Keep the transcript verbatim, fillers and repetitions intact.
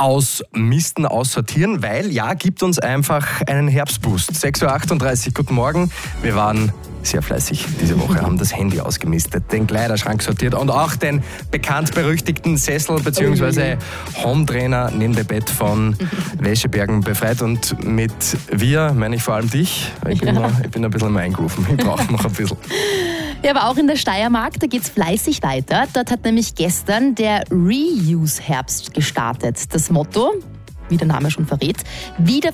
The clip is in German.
ausmisten, aussortieren, weil ja, gibt uns einfach einen Herbstboost. sechs Uhr achtunddreißig, guten Morgen. Wir waren sehr fleißig diese Woche, haben das Handy ausgemistet, den Kleiderschrank sortiert und auch den bekannt-berüchtigten Sessel bzw. Home-Trainer neben dem Bett von Wäschebergen befreit. Und mit wir meine ich vor allem dich. Ich bin, ja. noch, ich bin ein bisschen im Eingerufen, ich brauche noch ein bisschen. Ja, aber auch in der Steiermark, da geht's fleißig weiter. Dort hat nämlich gestern der Reuse-Herbst gestartet. Das Motto, wie der Name schon verrät, wieder